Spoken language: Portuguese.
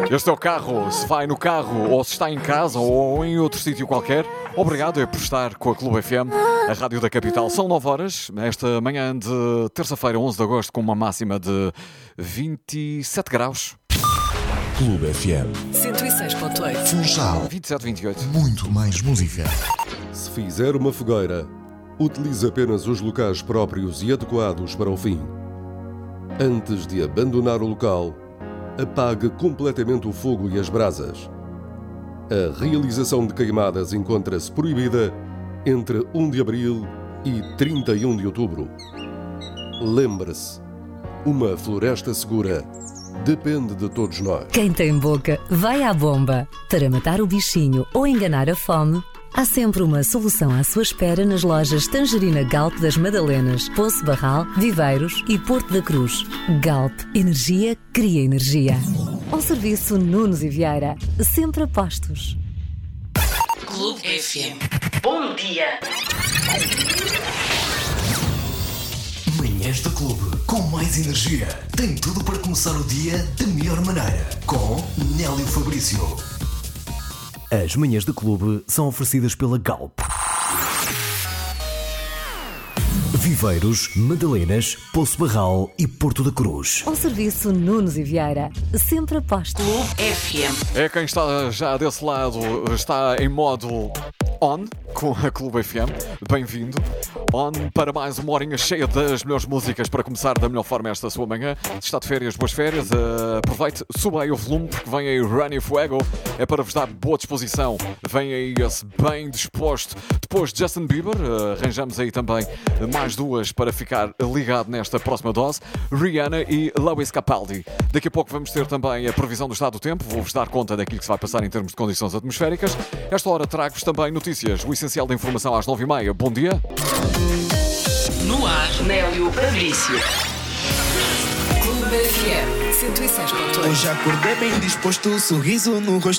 Este é o carro, se vai no carro ou se está em casa ou em outro sítio qualquer, obrigado por estar com a Clube FM, a rádio da capital. São 9 horas, esta manhã de terça-feira, 11 de agosto, com uma máxima de 27 graus. Clube FM 106.8 Funchal 27, 28. Muito mais música. Se fizer uma fogueira, utilize apenas os locais próprios e adequados para o fim. Antes de abandonar o local, apague completamente o fogo e as brasas. A realização de queimadas encontra-se proibida entre 1 de abril e 31 de outubro. Lembre-se, uma floresta segura depende de todos nós. Quem tem boca, vai à bomba. Para matar o bichinho ou enganar a fome, há sempre uma solução à sua espera nas lojas Tangerina Galp das Madalenas, Poço Barral, Viveiros e Porto da Cruz. Galp. Energia cria energia. Ao serviço Nunes e Vieira. Sempre a postos. Clube FM. Bom dia. Manhãs do Clube, com mais energia. Tem tudo para começar o dia da melhor maneira. Com Nélio Fabrício. As manhãs do Clube são oferecidas pela Galp. Viveiros, Madalenas, Poço Barral e Porto da Cruz. Ao serviço Nunes e Vieira. Sempre a postos. Clube FM. É quem está já desse lado, está em modo on com a Clube FM. Bem-vindo. On para mais uma horinha cheia das melhores músicas para começar da melhor forma esta sua manhã. Se está de férias, boas férias. Aproveite, suba aí o volume porque vem aí Running Fuego. É para vos dar boa disposição. Vem aí esse bem disposto. Depois de Justin Bieber, arranjamos aí também mais duas para ficar ligado nesta próxima dose. Rihanna e Lewis Capaldi. Daqui a pouco vamos ter também a previsão do estado do tempo. Vou-vos dar conta daquilo que se vai passar em termos de condições atmosféricas. Esta hora trago-vos também notícias. O essencial da informação às 9h30. Bom dia. No ar, Nélio Fabrício. Clube FM 106.8. Hoje acordei bem disposto, sorriso no rosto.